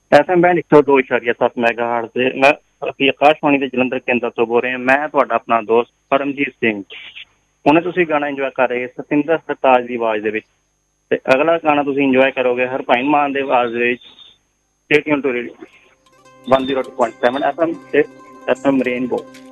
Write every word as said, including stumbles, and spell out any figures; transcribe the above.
F M band ਇੱਕ ਸੌ ਦੋ ਇਸ਼ਾਰੀਆ ਸੱਤ ਮੈਗਾਹਰਟਜ਼ ਤੇ ਮੈਂ ਅਸੀਂ ਆਕਾਸ਼ਵਾਣੀ ਦੇ ਜਲੰਧਰ ਕੇਂਦਰ ਤੋਂ ਬੋਲ ਰਹੇ ਹਾਂ। ਮੈਂ ਤੁਹਾਡਾ ਆਪਣਾ ਦੋਸਤ ਪਰਮਜੀਤ ਸਿੰਘ। ਹੁਣੇ ਤੁਸੀਂ ਗਾਣਾ ਇੰਜੋਏ ਕਰ ਰਹੇ ਸਤਿੰਦਰ ਸਰਤਾਜ ਦੀ ਆਵਾਜ਼ ਦੇ ਵਿੱਚ, ਤੇ ਅਗਲਾ ਗਾਣਾ ਤੁਸੀਂ ਇੰਜੋਏ ਕਰੋਗੇ ਹਰਭਜਨ ਮਾਨ ਦੇ ਆਵਾਜ਼ ਦੇ ਵਿੱਚ। Stay tune to radio one oh two point seven F M ਤੇ F M ਰੇਨਬੋ।